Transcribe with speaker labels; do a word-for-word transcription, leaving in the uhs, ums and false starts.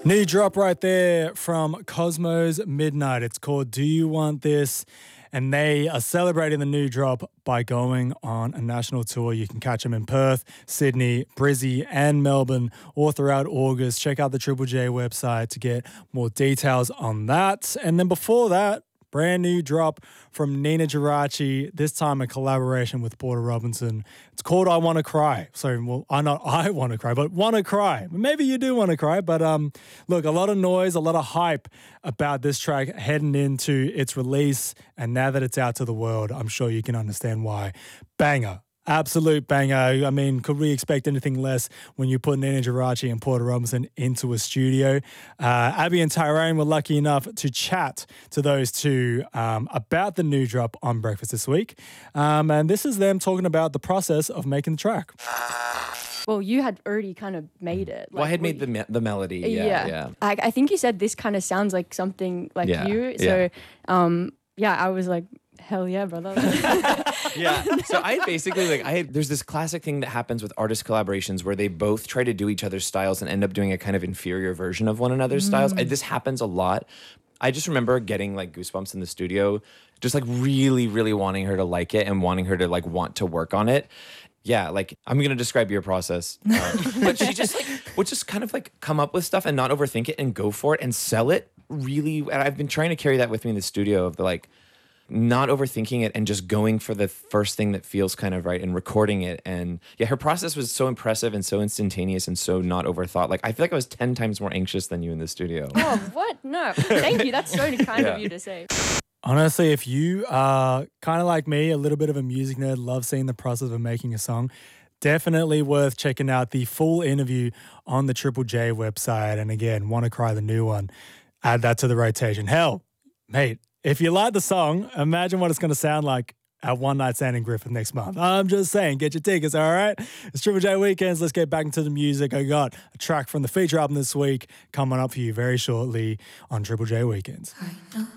Speaker 1: New drop right there from Cosmos Midnight. It's called Do You Want This? And they are celebrating the new drop by going on a national tour. You can catch them in Perth, Sydney, Brizzy, and Melbourne all throughout August. Check out the Triple J website to get more details on that. And then before that, brand new drop from Nina Geraci, this time a collaboration with Porter Robinson. It's called I Wanna Cry. So, well, I not I Wanna Cry, but Wanna Cry. Maybe you do wanna cry, but um, look, a lot of noise, a lot of hype about this track heading into its release, and now that it's out to the world, I'm sure you can understand why. Banger. Absolute banger. I mean, could we expect anything less when you put Nina Geraci and Porter Robinson into a studio? Uh, Abby and Tyrone were lucky enough to chat to those two um, about the new drop on Breakfast this week. Um, and this is them talking about the process of making the track.
Speaker 2: Well, you had already kind of made it. Like,
Speaker 3: well, I had made the me- the melody. Yeah,
Speaker 2: yeah.
Speaker 3: yeah.
Speaker 2: I, I think you said this kind of sounds like something like
Speaker 3: Yeah,
Speaker 2: you.
Speaker 3: yeah.
Speaker 2: So, um, yeah, I was like, hell yeah, brother.
Speaker 3: Yeah. So I basically like I had, there's this classic thing that happens with artist collaborations where they both try to do each other's styles and end up doing a kind of inferior version of one another's
Speaker 2: Mm.
Speaker 3: styles. I, this happens a lot. I just remember getting like goosebumps in the studio, just like really, really wanting her to like it and wanting her to like want to work on it. Yeah, like I'm gonna describe your process, uh, but she just like would just kind of like come up with stuff and not overthink it and go for it and sell it really. And I've been trying to carry that with me in the studio of the like. Not overthinking it and just going for the first thing that feels kind of right and recording it. And yeah, her process was so impressive and so instantaneous and so not overthought. Like I feel like I was ten times more anxious than you in the studio.
Speaker 2: Oh, what? No. Thank you. That's so kind
Speaker 3: Yeah.
Speaker 2: of you to say.
Speaker 1: Honestly, if you are kind of like me, a little bit of a music nerd, love seeing the process of making a song, definitely worth checking out the full interview on the Triple J website. And again, Wanna Cry, the new one, add that to the rotation. Hell, mate, if you like the song, imagine what it's going to sound like at One Night Stand in Griffith next month. I'm just saying, get your tickets, all right? It's Triple J Weekends. Let's get back into the music. I got a track from the feature album this week coming up for you very shortly on Triple J Weekends.
Speaker 4: I know